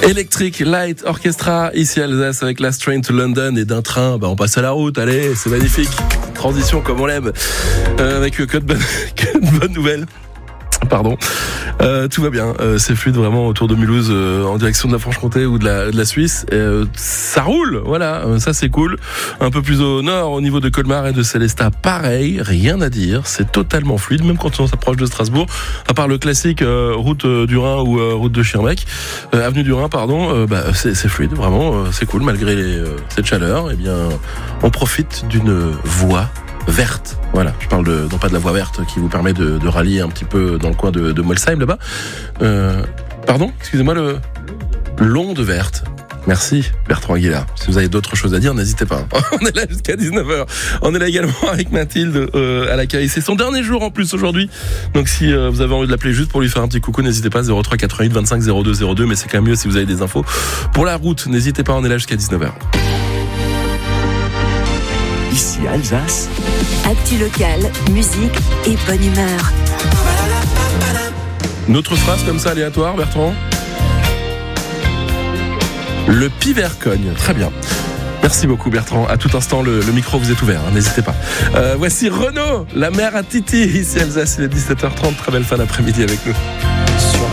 Electric Light Orchestra, ici à Alsace, avec Last Train to London, et d'un train, on passe à la route, allez, c'est magnifique. Transition comme on l'aime, avec que de bonnes nouvelles. Pardon. Tout va bien, c'est fluide vraiment autour de Mulhouse, en direction de la Franche-Comté ou de la Suisse. Ça roule, voilà, ça c'est cool. Un peu plus au nord, au niveau de Colmar et de Célestat, pareil, rien à dire, c'est totalement fluide, même quand on s'approche de Strasbourg, à part le classique route du Rhin ou route de Schirmeck, avenue du Rhin, pardon, c'est fluide, vraiment, c'est cool, malgré cette chaleur, eh bien, on profite d'une voie verte. Voilà, je parle non pas de la voie verte qui vous permet de rallier un petit peu dans le coin de Molsheim là-bas. Pardon, excusez-moi, l'onde verte. Merci Bertrand Aguilar. Si vous avez d'autres choses à dire, n'hésitez pas. On est là jusqu'à 19h. On est là également avec Mathilde à l'accueil. C'est son dernier jour en plus aujourd'hui. Donc si vous avez envie de l'appeler juste pour lui faire un petit coucou, n'hésitez pas, 03 88 25 02 02. Mais c'est quand même mieux si vous avez des infos. Pour la route, n'hésitez pas, on est là jusqu'à 19h. Ici Alsace. Actu local, musique et bonne humeur. Notre phrase comme ça aléatoire, Bertrand. Le Pivercogne, très bien. Merci beaucoup Bertrand. À tout instant, le micro vous est ouvert, n'hésitez pas. Voici Renaud, la mère à Titi, ici Alsace, il est 17h30. Très belle fin d'après-midi avec nous.